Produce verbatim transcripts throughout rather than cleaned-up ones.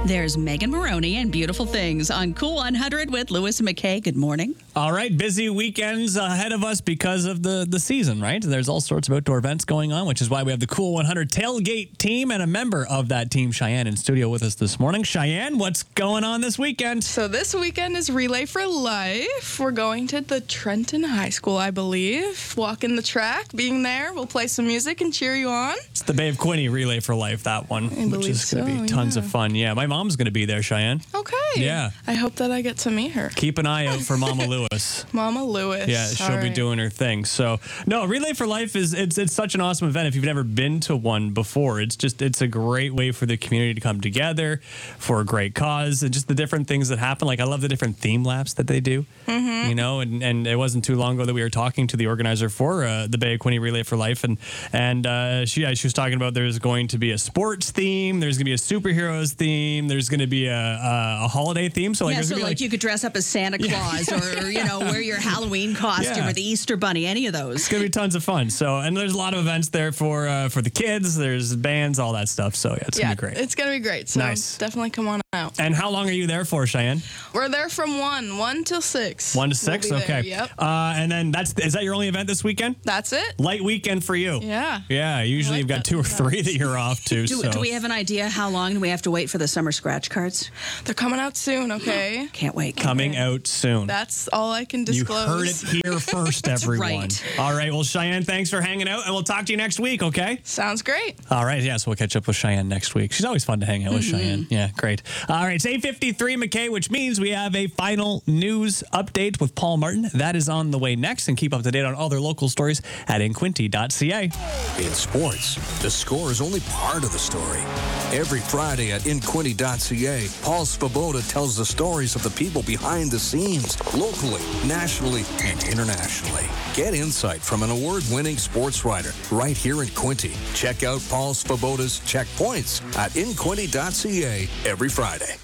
There's Megan Maroney and Beautiful Things on Cool one hundred with Lewis and McKay. Good morning. All right, busy weekends ahead of us because of the, the season, right? There's all sorts of outdoor events going on, which is why we have the Cool one hundred tailgate team and a member of that team, Cheyenne, in studio with us this morning. Cheyenne, what's going on this weekend? So this weekend is Relay for Life. We're going to the Trenton High School, I believe. Walking the track, being there. We'll play some music and cheer you on. It's the Bay of Quinte Relay for Life, that one, I which is going to so, be tons yeah. of fun. Yeah, my mom's going to be there, Cheyenne. Okay. Yeah. I hope that I get to meet her. Keep an eye out for Mama Lewis. Mama Lewis. Yeah, she'll All be right. doing her thing. So, no, Relay for Life is it's it's such an awesome event. If you've never been to one before, it's just it's a great way for the community to come together for a great cause and just the different things that happen. Like I love the different theme laps that they do. Mm-hmm. You know, and, and it wasn't too long ago that we were talking to the organizer for uh, the Bay of Quinte Relay for Life, and and uh, she yeah, she was talking about there's going to be a sports theme, there's going to be a superheroes theme, there's going to be a, a, a holiday theme. So like, yeah, there's so gonna be like, like you could dress up as Santa Claus or, you know, wear your Halloween costume Yeah. or the Easter Bunny, any of those. It's gonna be tons of fun. So, and there's a lot of events there for uh, for the kids. There's bands, all that stuff. So, yeah, it's Yeah, gonna be great. it's going to be great. So Nice. definitely come on out. And how long are you there for, Cheyenne? We're there from one, one till six. One to six. We'll be there, Okay. Yep. Uh, and then that's is that your only event this weekend? That's it. Light weekend for you. Yeah. Yeah. Usually I like you've got that two or sometimes. three that you're off to. Do, so. do we have an idea how long we have to wait for the summer scratch cards? They're coming out soon, okay? Can't wait. coming out soon? That's all I can You disclose. heard it here first, everyone. right. All right. Well, Cheyenne, thanks for hanging out, and we'll talk to you next week. Okay. Sounds great. All right, yeah, so we'll catch up with Cheyenne next week. She's always fun to hang out with, Cheyenne. Yeah, great. All right, it's eight fifty-three, McKay, which means we have a final news update with Paul Martin. That is on the way next, and keep up to date on all their local stories at in quinte dot c a. In sports, the score is only part of the story. Every Friday at in quinte dot c a, Paul Svoboda tells the stories of the people behind the scenes, locally, nationally, and internationally. Get insight from an award-winning sports writer right here in Quinte. Check out Paul Svoboda's Checkpoints at in quinte dot c a every Friday.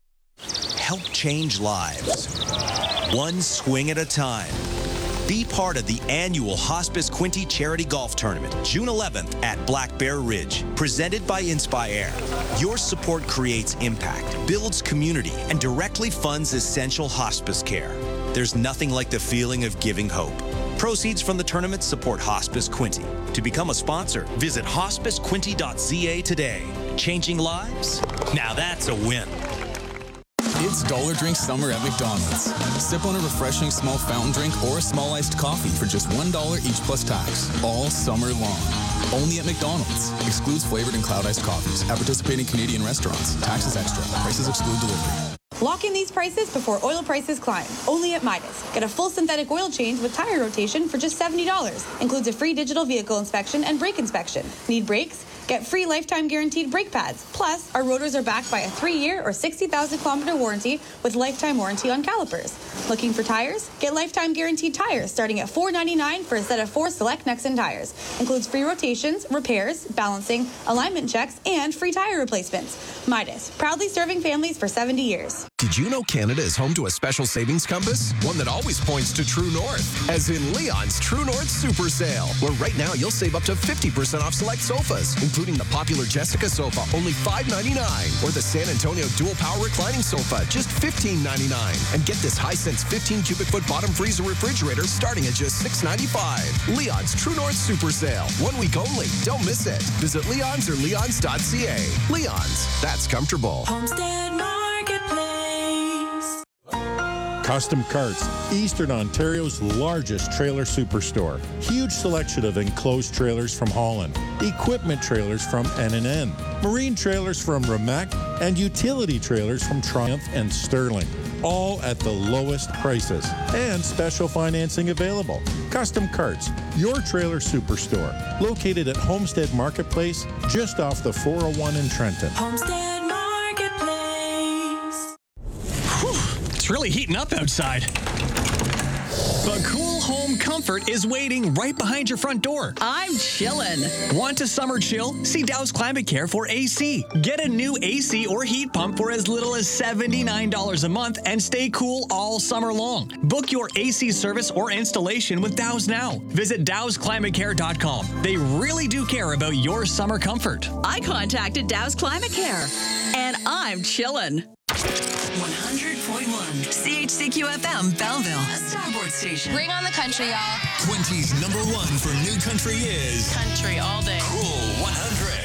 Help change lives, one swing at a time. Be part of the annual Hospice Quinte Charity Golf Tournament, June eleventh at Black Bear Ridge, presented by Inspire. Your support creates impact, builds community, and directly funds essential hospice care. There's nothing like the feeling of giving hope. Proceeds from the tournament support Hospice Quinte. To become a sponsor, visit hospice quinte dot c a today. Changing lives? Now that's a win. It's Dollar Drink Summer at McDonald's. Sip on a refreshing small fountain drink or a small iced coffee for just one dollar each plus tax, all summer long. Only at McDonald's. Excludes flavored and cloud iced coffees. At participating Canadian restaurants. Taxes extra. Prices exclude delivery. Lock in these prices before oil prices climb. Only at Midas. Get a full synthetic oil change with tire rotation for just seventy dollars. Includes a free digital vehicle inspection and brake inspection. Need brakes? Get free lifetime guaranteed brake pads. Plus, our rotors are backed by a three-year or sixty thousand kilometer warranty with lifetime warranty on calipers. Looking for tires? Get lifetime guaranteed tires starting at four ninety-nine for a set of four select Nexen tires. Includes free rotations, repairs, balancing, alignment checks, and free tire replacements. Midas, proudly serving families for seventy years. Did you know Canada is home to a special savings compass? One that always points to True North, as in Leon's True North Super Sale, where right now you'll save up to fifty percent off select sofas, including the popular Jessica sofa, only five ninety-nine, or the San Antonio Dual Power Reclining Sofa, just fifteen ninety-nine. And get this Hisense fifteen cubic foot bottom freezer refrigerator starting at just six ninety-five. Leon's True North Super Sale, one week only. Don't miss it. Visit Leon's or leons dot c a. Leon's, that's comfortable. Homestead Marketplace. Custom Carts, Eastern Ontario's largest trailer superstore. Huge selection of enclosed trailers from Holland, equipment trailers from N and N, marine trailers from Remac, and utility trailers from Triumph and Sterling. All at the lowest prices and special financing available. Custom Carts, your trailer superstore, located at Homestead Marketplace, just off the four oh one in Trenton. Homestead Marketplace. It's really heating up outside. But cool home comfort is waiting right behind your front door. I'm chillin'. Want a summer chill? See Dow's Climate Care for A C. Get a new A C or heat pump for as little as seventy-nine dollars a month and stay cool all summer long. Book your A C service or installation with Dow's now. Visit Dows Climate Care dot com. They really do care about your summer comfort. I contacted Dow's Climate Care, and I'm chillin'. one hundred point one C H C Q F M, Belleville, a Starboard station. Bring on the country, y'all. Quinty's number one for new country is Country all day. Cool one hundred.